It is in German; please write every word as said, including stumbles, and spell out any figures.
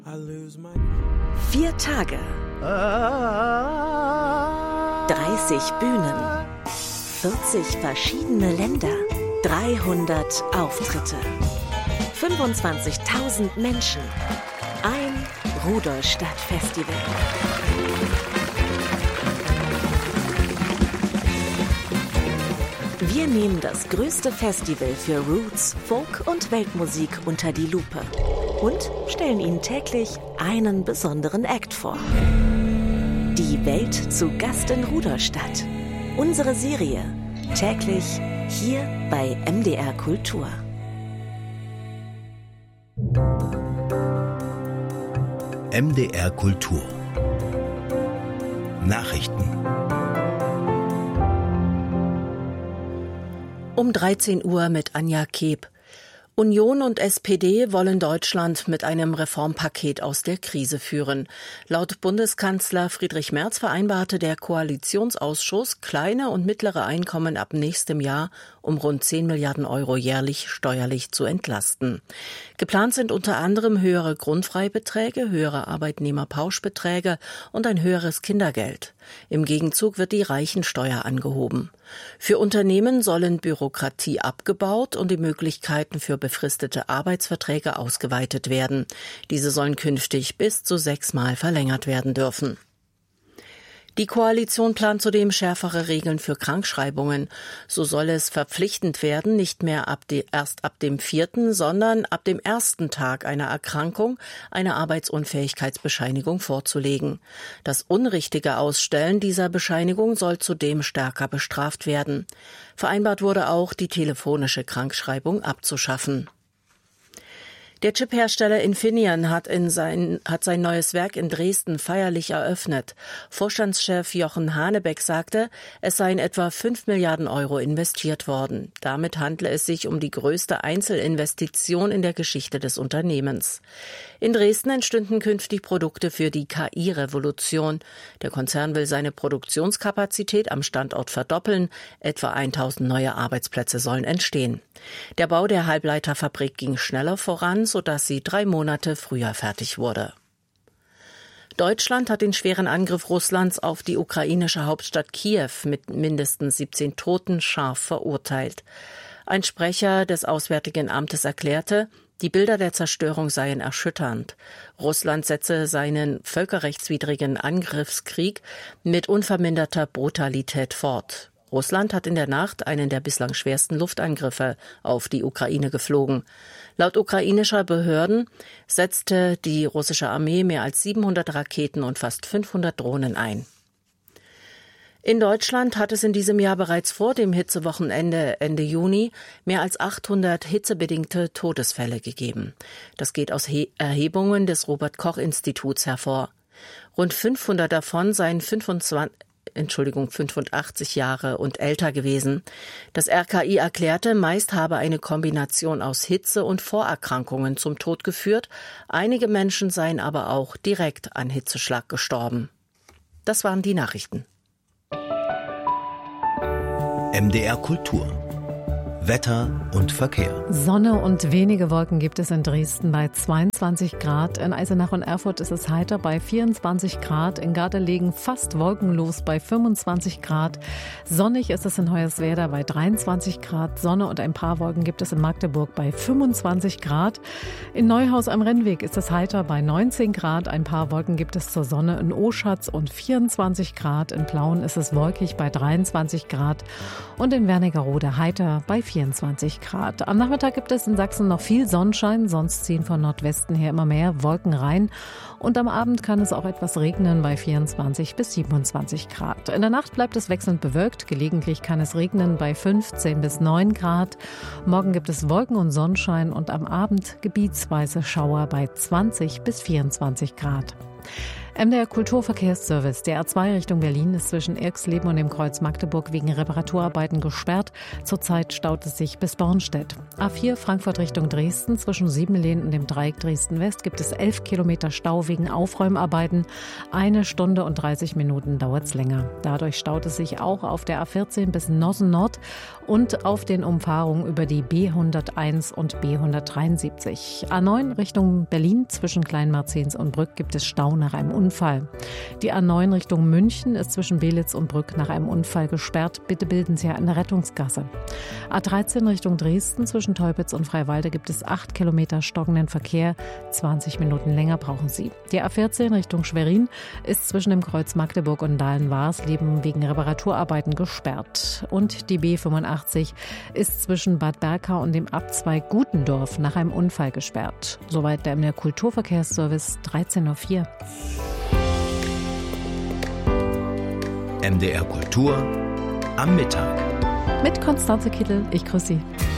Vier Tage. dreißig Bühnen. vierzig verschiedene Länder. dreihundert Auftritte. fünfundzwanzigtausend Menschen. Ein Rudolstadt-Festival. Wir nehmen das größte Festival für Roots, Folk und Weltmusik unter die Lupe und stellen Ihnen täglich einen besonderen Act vor. Die Welt zu Gast in Rudolstadt. Unsere Serie täglich hier bei M D R Kultur. M D R Kultur Nachrichten. Um dreizehn Uhr mit Anja Keeb. Union und S P D wollen Deutschland mit einem Reformpaket aus der Krise führen. Laut Bundeskanzler Friedrich Merz vereinbarte der Koalitionsausschuss kleine und mittlere Einkommen ab nächstem Jahr um rund zehn Milliarden Euro jährlich steuerlich zu entlasten. Geplant sind unter anderem höhere Grundfreibeträge, höhere Arbeitnehmerpauschbeträge und ein höheres Kindergeld. Im Gegenzug wird die Reichensteuer angehoben. Für Unternehmen sollen Bürokratie abgebaut und die Möglichkeiten für befristete Arbeitsverträge ausgeweitet werden. Diese sollen künftig bis zu sechsmal verlängert werden dürfen. Die Koalition plant zudem schärfere Regeln für Krankschreibungen. So soll es verpflichtend werden, nicht mehr ab die, erst ab dem vierten, sondern ab dem ersten Tag einer Erkrankung eine Arbeitsunfähigkeitsbescheinigung vorzulegen. Das unrichtige Ausstellen dieser Bescheinigung soll zudem stärker bestraft werden. Vereinbart wurde auch, die telefonische Krankschreibung abzuschaffen. Der Chiphersteller Infineon hat, in sein, hat sein neues Werk in Dresden feierlich eröffnet. Vorstandschef Jochen Hanebeck sagte, es seien etwa fünf Milliarden Euro investiert worden. Damit handle es sich um die größte Einzelinvestition in der Geschichte des Unternehmens. In Dresden entstünden künftig Produkte für die K I-Revolution. Der Konzern will seine Produktionskapazität am Standort verdoppeln. Etwa tausend neue Arbeitsplätze sollen entstehen. Der Bau der Halbleiterfabrik ging schneller voran, sodass sie drei Monate früher fertig wurde. Deutschland hat den schweren Angriff Russlands auf die ukrainische Hauptstadt Kiew mit mindestens siebzehn Toten scharf verurteilt. Ein Sprecher des Auswärtigen Amtes erklärte, die Bilder der Zerstörung seien erschütternd. Russland setze seinen völkerrechtswidrigen Angriffskrieg mit unverminderter Brutalität fort. Russland hat in der Nacht einen der bislang schwersten Luftangriffe auf die Ukraine geflogen. Laut ukrainischer Behörden setzte die russische Armee mehr als siebenhundert Raketen und fast fünfhundert Drohnen ein. In Deutschland hat es in diesem Jahr bereits vor dem Hitzewochenende Ende Juni mehr als achthundert hitzebedingte Todesfälle gegeben. Das geht aus He- Erhebungen des Robert-Koch-Instituts hervor. Rund fünfhundert davon seien fünfundzwanzig Entschuldigung, fünfundachtzig Jahre und älter gewesen. Das R K I erklärte, meist habe eine Kombination aus Hitze und Vorerkrankungen zum Tod geführt. Einige Menschen seien aber auch direkt an Hitzeschlag gestorben. Das waren die Nachrichten. M D R Kultur Wetter und Verkehr. Sonne und wenige Wolken gibt es in Dresden bei zweiundzwanzig Grad. In Eisenach und Erfurt ist es heiter bei vierundzwanzig Grad. In Gardelegen fast wolkenlos bei fünfundzwanzig Grad. Sonnig ist es in Hoyerswerda bei dreiundzwanzig Grad. Sonne und ein paar Wolken gibt es in Magdeburg bei fünfundzwanzig Grad. In Neuhaus am Rennweg ist es heiter bei neunzehn Grad. Ein paar Wolken gibt es zur Sonne in Oschatz und vierundzwanzig Grad. In Plauen ist es wolkig bei dreiundzwanzig Grad. Und in Wernigerode heiter bei vierundzwanzig Grad. Am Nachmittag gibt es in Sachsen noch viel Sonnenschein, sonst ziehen von Nordwesten her immer mehr Wolken rein. Und am Abend kann es auch etwas regnen bei vierundzwanzig bis siebenundzwanzig Grad. In der Nacht bleibt es wechselnd bewölkt. Gelegentlich kann es regnen bei fünfzehn bis neun Grad. Morgen gibt es Wolken und Sonnenschein und am Abend gebietsweise Schauer bei zwanzig bis vierundzwanzig Grad. M D R Kulturverkehrsservice. Der A zwei Richtung Berlin ist zwischen Irxleben und dem Kreuz Magdeburg wegen Reparaturarbeiten gesperrt. Zurzeit staut es sich bis Bornstedt. A vier Frankfurt Richtung Dresden. Zwischen Siebenlehn und dem Dreieck Dresden-West gibt es elf Kilometer Stau wegen Aufräumarbeiten. Eine Stunde und dreißig Minuten dauert es länger. Dadurch staut es sich auch auf der A vierzehn bis Nossen Nord und auf den Umfahrungen über die B hunderteins und B hundertdreiundsiebzig. A neun Richtung Berlin zwischen Kleinmarzens und Brück gibt es Stau nach einem Unfall. Die A neun Richtung München ist zwischen Belitz und Brück nach einem Unfall gesperrt. Bitte bilden Sie eine Rettungsgasse. A dreizehn Richtung Dresden zwischen Teupitz und Freiwalde gibt es acht Kilometer stockenden Verkehr. zwanzig Minuten länger brauchen Sie. Die A vierzehn Richtung Schwerin ist zwischen dem Kreuz Magdeburg und Dahlen-Warsleben wegen Reparaturarbeiten gesperrt. Und die B fünfundachtzig ist zwischen Bad Berka und dem Abzweig Gutendorf nach einem Unfall gesperrt. Soweit der M D R Kulturverkehrsservice dreizehn Uhr vier. M D R Kultur am Mittag. Mit Konstanze Kittel. Ich grüße Sie.